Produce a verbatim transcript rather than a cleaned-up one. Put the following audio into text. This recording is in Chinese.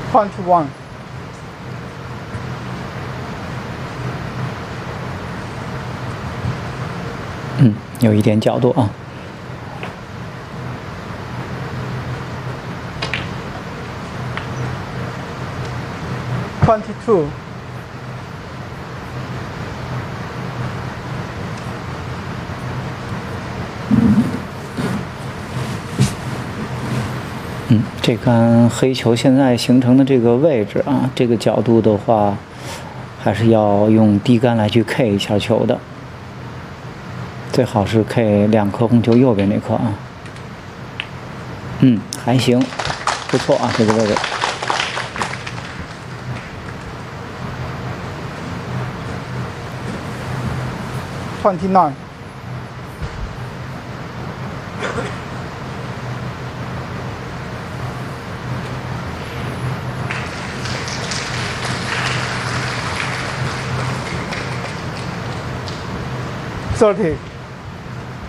twenty-one. 嗯，有一点角度啊。 twenty-two. 嗯，这杆黑球现在形成的这个位置啊，这个角度的话，还是要用低杆来去 K 一下球的，最好是 K 两颗红球右边那颗啊。嗯，还行，不错啊，这个位置。 twenty-nine. thirty.